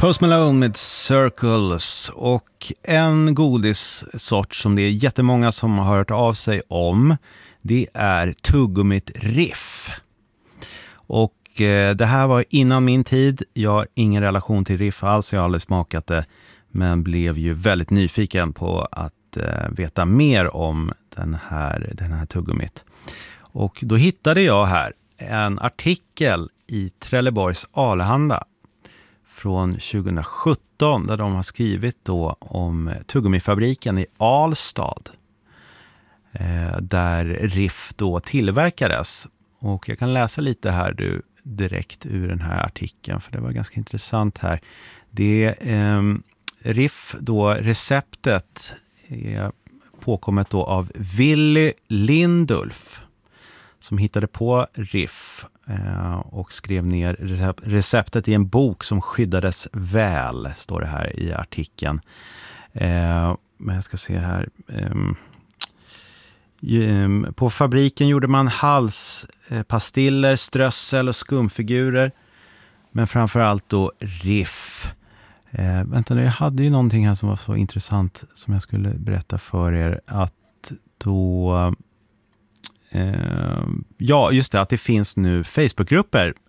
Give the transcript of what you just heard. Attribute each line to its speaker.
Speaker 1: Post Malone med Circles, och en godissort som det är jättemånga som har hört av sig om, det är tuggummit Riff. Och det här var innan min tid. Jag har ingen relation till Riff alls, jag har aldrig smakat det, men blev ju väldigt nyfiken på att veta mer om den här tuggummit. Och då hittade jag här en artikel i Trelleborgs Allehanda från 2017 där de har skrivit då om tuggummifabriken i Alstad där Riff då tillverkades. Och jag kan läsa lite här direkt ur den här artikeln, för det var ganska intressant här. Det Riff då, receptet är påkommet då av Willy Lindulf som hittade på Riff och skrev ner receptet i en bok som skyddades väl, står det här i artikeln. Men jag ska se här. På fabriken gjorde man halspastiller, strössel och skumfigurer, men framförallt då Riff. Vänta nu, jag hade ju någonting här som var så intressant som jag skulle berätta för er, att då ja, just det, att det finns nu Facebookgrupper